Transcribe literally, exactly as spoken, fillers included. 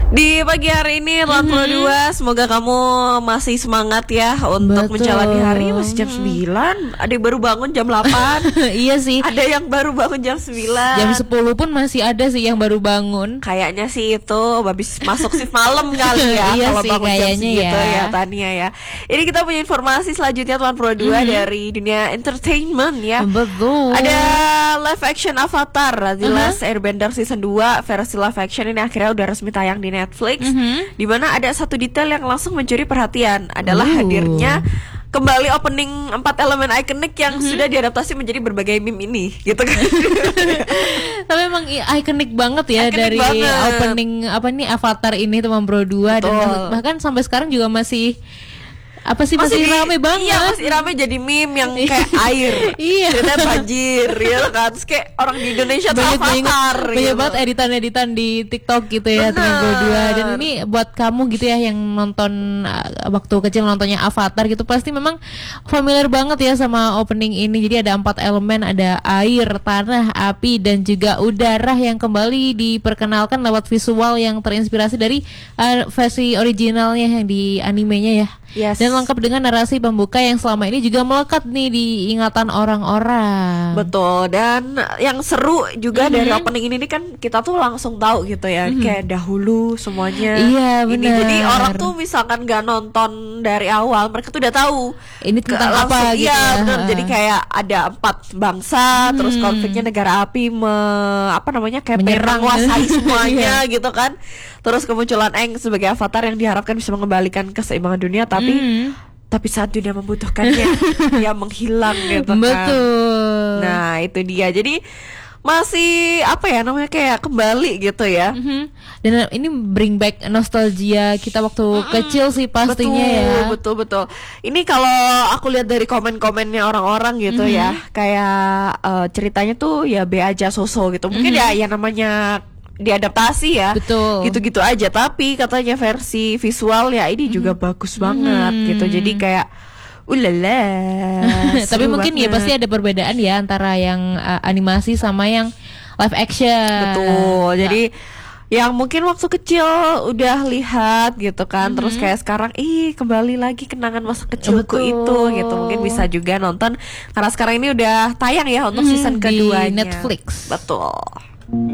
Di pagi hari ini Tuan Pro dua, semoga kamu masih semangat ya untuk Betul. menjalani hari. Masih jam sembilan, ada yang baru bangun jam delapan. Iya sih. Ada yang baru bangun jam sembilan. Jam sepuluh pun masih ada sih yang baru bangun. Kayaknya sih itu habis masuk shift malam kali ya. Iya kalau sih, bangun jam kayaknya segitu ya. ya Tania ya. Ini kita punya informasi selanjutnya Tuan Pro dua Mhm. dari dunia entertainment ya. Betul. Ada live action Avatar The Uh-huh. Last Airbender season dua versi live action ini akhirnya udah resmi tayang di Netflix. Mhm. Di mana ada satu detail yang langsung mencuri perhatian adalah Uh. hadirnya kembali opening empat elemen ikonik yang sudah diadaptasi menjadi berbagai meme ini gitu kan. Tapi emang i- ikonik banget ya Ikonik dari banget. opening apa nih Avatar ini Teman Bro dua, dan Betul. mas- bahkan sampai sekarang juga masih apa sih masih, di- rame banget. Iya, masih rame jadi meme yang kayak air. Iya. Ceritanya banjir ya kan. Terus kayak orang di Indonesia tuh banyak banget, Avatar banyak gitu. banget editan-editan di TikTok gitu ya Teman Bro Bener. dua. Dan ini buat kamu gitu ya yang nonton uh, waktu kecil nontonnya Avatar gitu, pasti memang familiar banget ya sama opening ini. Jadi ada empat elemen, ada air, tanah, api, dan juga udara yang kembali diperkenalkan lewat visual yang terinspirasi dari uh, versi originalnya yang di animenya ya. Yes. Dan lengkap dengan narasi pembuka yang selama ini juga melekat nih di ingatan orang-orang. Betul, dan yang seru juga Mhm. dari opening ini nih kan kita tuh langsung tahu gitu ya, kayak dahulu semuanya. Iya, ini. benar. Jadi orang tuh misalkan gak nonton dari awal, mereka tuh udah tahu Ini tentang Ke- apa langsung, gitu iya, ya. benar. Ha-ha. Jadi kayak ada empat bangsa, terus Hmm. konfliknya negara api me, apa namanya kayak pengen Menyerang. menguasai semuanya Iya. gitu kan. Terus kemunculan Aang sebagai avatar yang diharapkan bisa mengembalikan keseimbangan dunia, tapi Hmm. tapi saat dunia membutuhkannya dia menghilang gitu kan. Betul. Nah itu dia. Jadi masih apa ya namanya kayak kembali gitu ya. Mhm. Dan ini bring back nostalgia kita waktu kecil sih pastinya betul, ya. Betul betul. Ini kalau aku lihat dari komen-komennya orang-orang gitu Mhm. ya, kayak eh, ceritanya tuh ya be aja so-so gitu. Mungkin Mhm. ya ya namanya diadaptasi ya. Betul. Gitu-gitu aja. Tapi katanya versi visual ya ini juga bagus banget Mhm. gitu. Jadi kayak ulala. Tapi seru mungkin ya banget. pasti ada perbedaan ya antara yang uh, animasi sama yang live action. Betul. Jadi yang mungkin waktu kecil udah lihat gitu kan, terus kayak sekarang ih kembali lagi kenangan masa kecilku Betul. itu gitu. Mungkin bisa juga nonton karena sekarang ini udah tayang ya untuk Mhm, season di keduanya. Netflix. Betul.